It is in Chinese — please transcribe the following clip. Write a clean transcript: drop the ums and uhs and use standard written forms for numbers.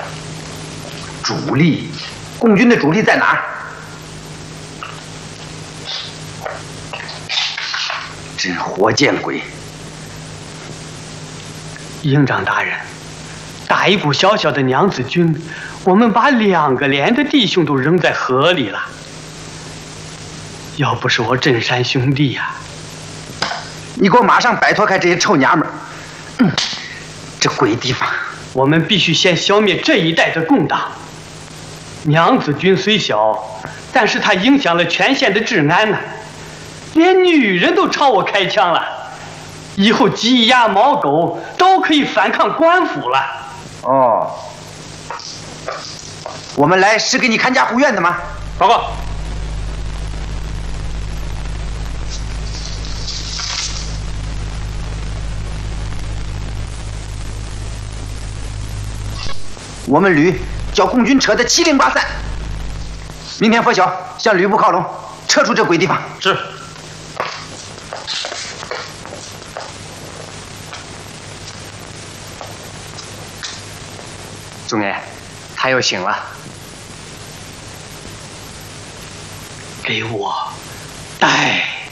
主力，共军的主力在哪儿？真活见鬼！ 营长大人，打一股小小的娘子军，我们把2个连的弟兄都扔在河里了。要不是我镇山兄弟呀！ 你给我马上摆脱开这些臭娘们儿！这鬼地方！ 我们必须先消灭这一带的共党。娘子军虽小，但是它影响了全县的治安呢。连女人都朝我开枪了，以后鸡鸭猫狗都可以反抗官府了。 哦，我们来是给你看家护院的吗？ 报告。 我们旅叫共军扯得七零八散，明天拂晓向旅部靠拢，撤出这鬼地方。 是。 总爷，他又醒了。 给我带。